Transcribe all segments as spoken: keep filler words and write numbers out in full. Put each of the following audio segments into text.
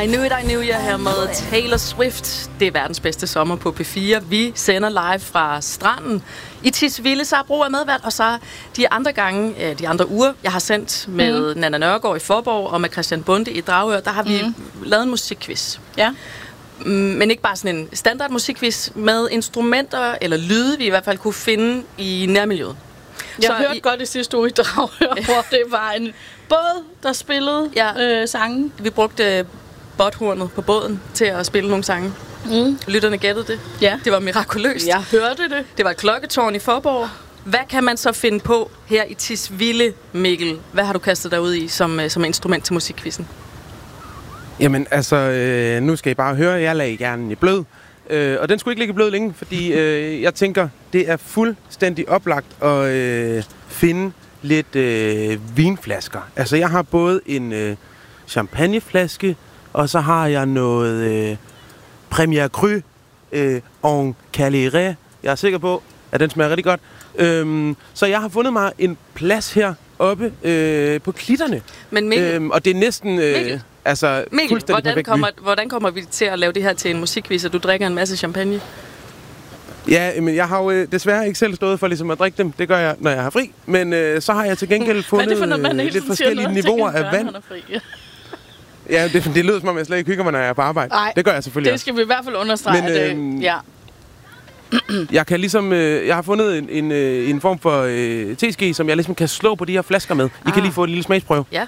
I Knew It, I Knew You her med Taylor Swift. Det er verdens bedste sommer på P fire. Vi sender live fra stranden i Tisvilde. Sara Bro er medvært, og så de andre gange, de andre uger, jeg har sendt med mm. Nanna Nørgaard i Forborg og med Christian Bonde i Dragør, der har vi mm. lavet en musikquiz. Ja. Men ikke bare sådan en standard musikquiz med instrumenter eller lyde, vi i hvert fald kunne finde i nærmiljøet. Jeg så hørte I... godt i sidste uge i Dragør, hvor det var en båd, der spillede ja. øh, sange. Vi brugte botthornet på båden til at spille nogle sange. Mm. Lytterne gættede det. Ja. Det var mirakuløst. Jeg hørte det. Det var et klokketårn i Forborg. Hvad kan man så finde på her i Tisvilde, Mikkel? Hvad har du kastet dig ud i som, som instrument til musikquizzen? Jamen, altså, øh, nu skal I bare høre, jeg lagde hjernen i blød. Øh, og den skulle ikke ligge i blød længe, fordi øh, jeg tænker, det er fuldstændig oplagt at øh, finde lidt øh, vinflasker. Altså, jeg har både en øh, champagneflaske, og så har jeg noget øh, Premier Cru øh, en Caléré. Jeg er sikker på, at den smager rigtig godt. Øhm, så jeg har fundet mig en plads her oppe øh, på klitterne. Men Mikkel, øhm, og det er næsten øh, Mikkel, altså Mikkel hvordan, kommer, hvordan kommer vi til at lave det her til en musikquiz, og du drikker en masse champagne? Ja, men jeg har jo øh, desværre ikke selv stået for ligesom at drikke dem. Det gør jeg, når jeg har fri. Men øh, så har jeg til gengæld fundet noget, øh, lidt forskellige niveauer af vand. Ja, det, det lyder som om, jeg slet ikke hygger mig, når jeg er på arbejde. Ej, det gør jeg selvfølgelig det skal også. Vi i hvert fald understrege. Men, øh, at, ja. Jeg kan ligesom, øh, jeg har fundet en, en, øh, en form for øh, teske, som jeg ligesom kan slå på de her flasker med. I ah. kan lige få en lille smagsprøve. Ja.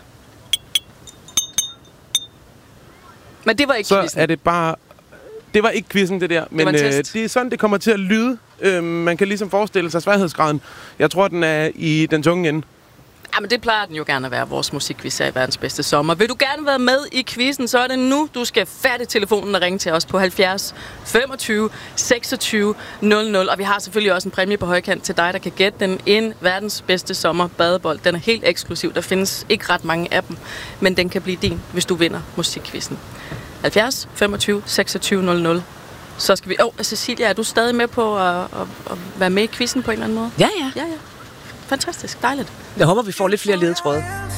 Men det var ikke Så quizzen. er det bare... Det var ikke quizzen, det der. Men det, øh, det er sådan, det kommer til at lyde. Øh, man kan ligesom forestille sig sværhedsgraden. Jeg tror, den er i den tunge ende. Ja, men det plejer den jo gerne at være, vores musikquiz er i verdens bedste sommer. Vil du gerne være med i quizzen, så er det nu, du skal færdig telefonen og ringe til os på halvfjerds femogtyve seksogtyve nul nul. Og vi har selvfølgelig også en præmie på højkant til dig, der kan gætte den. En verdens bedste sommer badebold. Den er helt eksklusiv. Der findes ikke ret mange af dem, men den kan blive din, hvis du vinder musikquizzen. halvfjerds femogtyve seksogtyve nul nul. Så skal vi... Åh, oh, Cecilia, er du stadig med på at, at, at være med i quizzen på en eller anden måde? Ja, ja. Ja, ja. Fantastisk. Dejligt. Jeg håber, vi får lidt flere ledetråde.